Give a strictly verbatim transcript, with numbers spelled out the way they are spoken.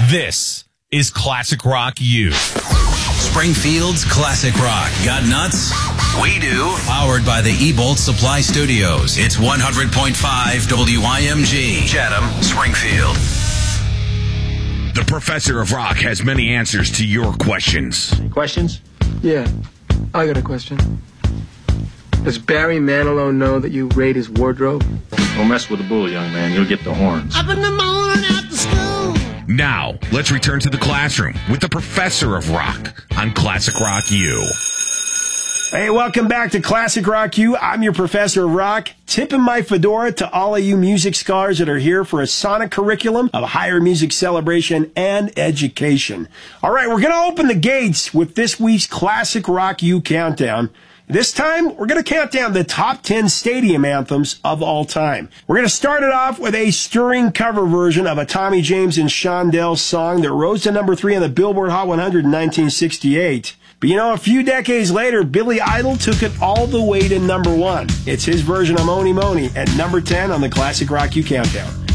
This is Classic Rock U. Springfield's Classic Rock. Got nuts? We do. Powered by the E-Bolt Supply Studios. It's one hundred point five W I M G. Chatham, Springfield. The Professor of Rock has many answers to your questions. Questions? Yeah, I got a question. Does Barry Manilow know that you raid his wardrobe? Don't mess with the bull, young man. You'll get the horns. Up in the morning after school. Now, let's return to the classroom with the Professor of Rock on Classic Rock U. Hey, welcome back to Classic Rock U. I'm your Professor of Rock, tipping my fedora to all of you music scholars that are here for a sonic curriculum of higher music celebration and education. All right, we're going to open the gates with this week's Classic Rock U countdown. This time, we're going to count down the top ten stadium anthems of all time. We're going to start it off with a stirring cover version of a Tommy James and Shondell song that rose to number three on the Billboard Hot one hundred in nineteen sixty-eight. But you know, a few decades later, Billy Idol took it all the way to number one. It's his version of Mony Mony at number ten on the Classic Rock U Countdown.